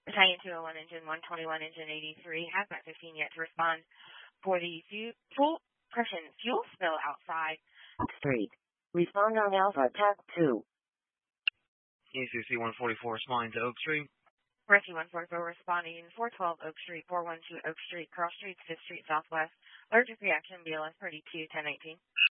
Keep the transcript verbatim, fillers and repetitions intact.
Battalion two oh one, Engine one twenty-one, Engine eighty-three, Hazmat fifteen yet to respond for the fu- full pressure fuel spill outside Street. Respond on Alpha Tac two. E C C one forty-four responding to Oak Street. Rescue one forty-four responding four twelve Oak Street, four one two Oak Street, Cross Street, fifth Street Southwest. Allergic reaction, B L S thirty-two ten eighteen.